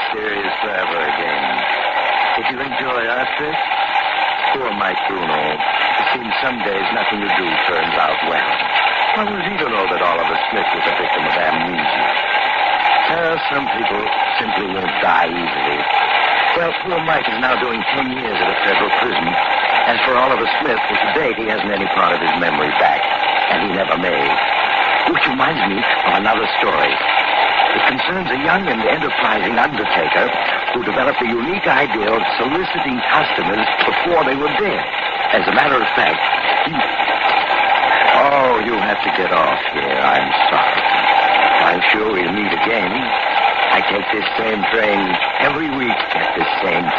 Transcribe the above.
mysterious forever again. Did you enjoy our trip? Poor Mike Bruno. It seems some days nothing you do turns out well. How was he to know that Oliver Smith was a victim of amnesia? Some people simply won't die easily. Well, poor Mike is now doing 10 years at a federal prison. As for Oliver Smith, well, to date, he hasn't any part of his memory back, and he never may. Which reminds me of another story. It concerns a young and enterprising undertaker who developed a unique idea of soliciting customers before they were dead. As a matter of fact, he... Oh, you have to get off here. I'm sorry. I'm sure we'll meet again. I take this same train every week at this same